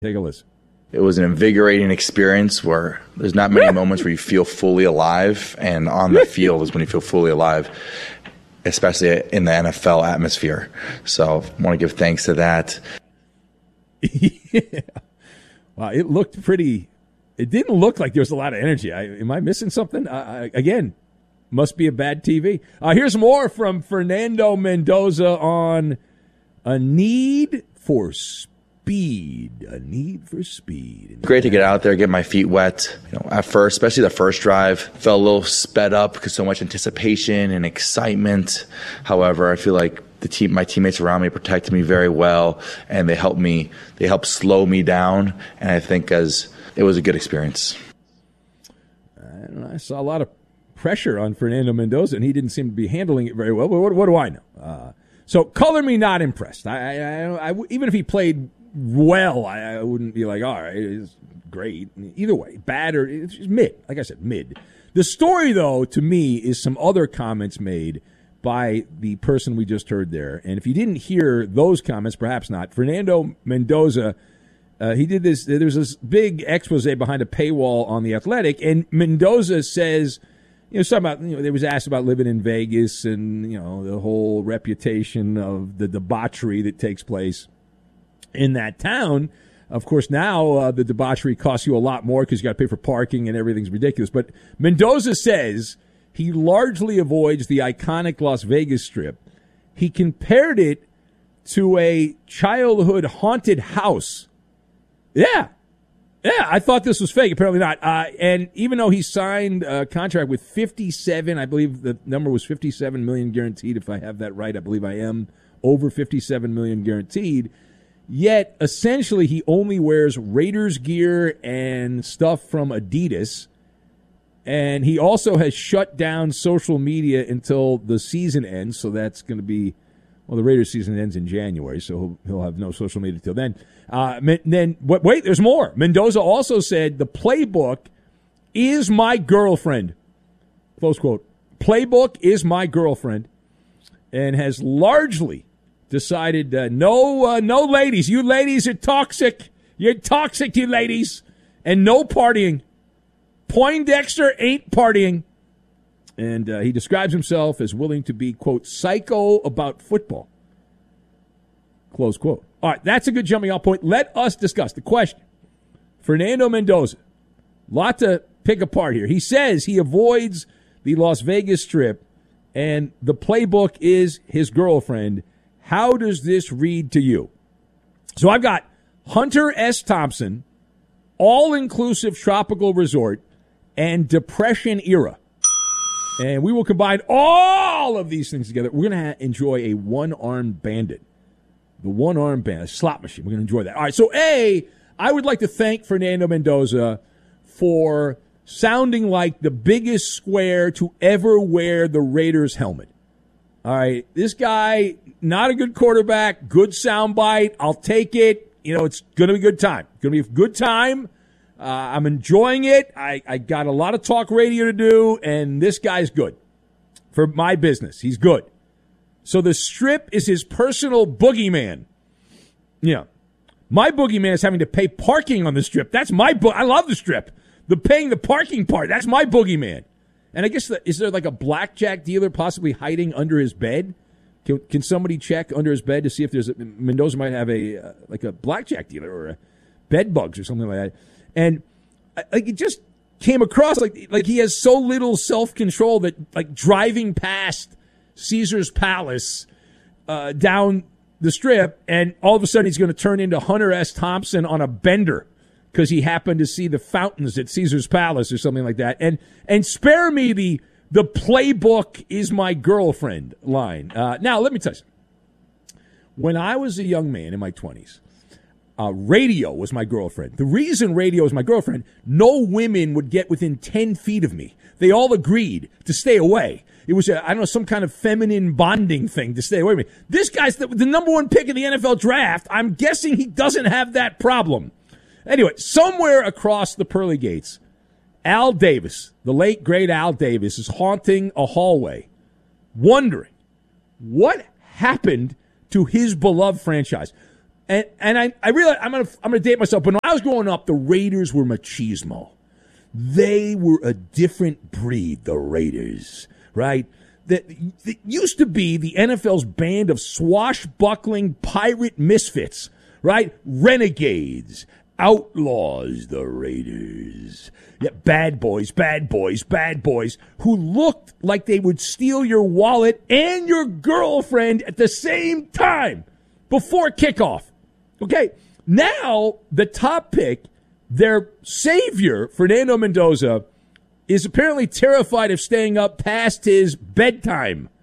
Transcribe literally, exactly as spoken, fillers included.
Take a listen. It was an invigorating experience where there's not many moments where you feel fully alive, and on the field is when you feel fully alive, especially in the N F L atmosphere. So I want to give thanks to that. Yeah. Wow, it looked pretty – it didn't look like there was a lot of energy. I, am I missing something? I, I, again, must be a bad T V. Uh, here's more from Fernando Mendoza on a need for speed. Speed, a need for speed. Great to get out there, get my feet wet. You know, at first, especially the first drive, felt a little sped up because so much anticipation and excitement. However, I feel like the team, my teammates around me protected me very well, and they helped me. They helped slow me down, and I think as it was a good experience. I, don't know, I saw a lot of pressure on Fernando Mendoza, and he didn't seem to be handling it very well. But what, what do I know? Uh, so, color me not impressed. I, I, I, I even if he played well, I, I wouldn't be like, all right, it's great. Either way, bad or it's just mid. Like I said, mid. The story, though, to me, is some other comments made by the person we just heard there. And if you didn't hear those comments, perhaps not. Fernando Mendoza, uh, he did this. There's this big expose behind a paywall on The Athletic, and Mendoza says, you know, something about, you know, they was asked about living in Vegas and, you know, the whole reputation of the debauchery that takes place in that town. Of course, now uh, the debauchery costs you a lot more because you got to pay for parking and everything's ridiculous. But Mendoza says he largely avoids the iconic Las Vegas Strip. He compared it to a childhood haunted house. Yeah. Yeah, I thought this was fake. Apparently not. Uh, and even though he signed a contract with fifty-seven, I believe the number was fifty-seven million guaranteed. If I have that right, I believe I am over fifty-seven million guaranteed. Yet, essentially, he only wears Raiders gear and stuff from Adidas. And he also has shut down social media until the season ends. So that's going to be, well, the Raiders season ends in January, so he'll, he'll have no social media till then. Uh, then, wait, there's more. Mendoza also said the playbook is my girlfriend. Close quote. Playbook is my girlfriend, and has largely decided uh, no, uh, no ladies. You ladies are toxic. You're toxic, you ladies. And no partying. Poindexter ain't partying. And uh, he describes himself as willing to be, quote, psycho about football. Close quote. All right, that's a good jumping off point. Let us discuss the question. Fernando Mendoza. Lot to pick apart here. He says he avoids the Las Vegas Strip, and the playbook is his girlfriend. How does this read to you? So I've got Hunter S. Thompson, all-inclusive tropical resort, and depression era. And we will combine all of these things together. We're going to ha- enjoy a one-armed bandit. The one-armed bandit, a slot machine. We're going to enjoy that. All right, so A, I would like to thank Fernando Mendoza for sounding like the biggest square to ever wear the Raiders helmet. All right, this guy, not a good quarterback, good soundbite. I'll take it. You know, it's going to be a good time. It's going to be a good time. Uh, I'm enjoying it. I, I got a lot of talk radio to do, and this guy's good for my business. He's good. So the Strip is his personal boogeyman. Yeah. My boogeyman is having to pay parking on the Strip. That's my book. I love the Strip. The paying the parking part, that's my boogeyman. And I guess, the, is there like a blackjack dealer possibly hiding under his bed? Can, can somebody check under his bed to see if there's a, Mendoza might have a uh, like a blackjack dealer or a bed bugs or something like that. And like it just came across like like he has so little self-control that like driving past Caesar's Palace uh, down the Strip, and all of a sudden he's going to turn into Hunter S. Thompson on a bender because he happened to see the fountains at Caesar's Palace or something like that. And and spare me the the playbook is my girlfriend line. Uh, now, let me tell you something. When I was a young man in my twenties, uh, radio was my girlfriend. The reason radio was my girlfriend, no women would get within ten feet of me. They all agreed to stay away. It was, a, I don't know, some kind of feminine bonding thing to stay away from me. This guy's the, the number one pick in the N F L draft. I'm guessing he doesn't have that problem. Anyway, somewhere across the pearly gates, Al Davis, the late, great Al Davis, is haunting a hallway, wondering what happened to his beloved franchise. And and I, I realize I'm gonna I'm gonna date myself, but when I was growing up, the Raiders were machismo. They were a different breed, the Raiders, right? That, that used to be the N F L's band of swashbuckling pirate misfits, right? Renegades, outlaws, the Raiders. Yeah, bad boys, bad boys, bad boys who looked like they would steal your wallet and your girlfriend at the same time before kickoff. Okay, now the top pick, their savior, Fernando Mendoza, is apparently terrified of staying up past his bedtime.